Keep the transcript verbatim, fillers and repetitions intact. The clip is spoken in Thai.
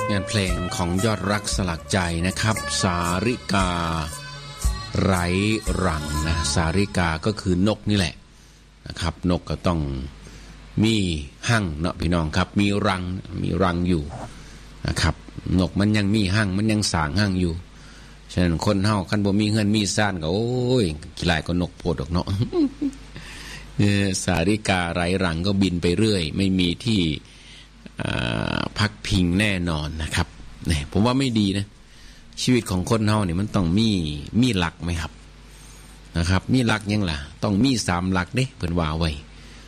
งานเพลงของยอดรักสลักใจนะครับสาริกาไร้รังนะสาริกาก็คือนกนี่แหละนะครับนกก็ต้องมีหั่งเนาะพี่น้องครับมีรังมีรังอยู่นะครับนกมันยังมีหั่งมันยังสร้างหั่งอยู่ฉะนั้นคนเฮาคันบ่มีเงินมีซ่านก็โอ้ยกี่หลายก็นกโพดดอกเนาะ สาริกาไร้รังก็บินไปเรื่อยไม่มีที่พักพิงแน่นอนนะครับเนี่ยผมว่าไม่ดีนะชีวิตของคนเฮาเนี่ยมันต้องมีมีหลักไหมครับนะครับมีหลักยังล่ะต้องมีสามหลักเด้เพิ่นว่าไว้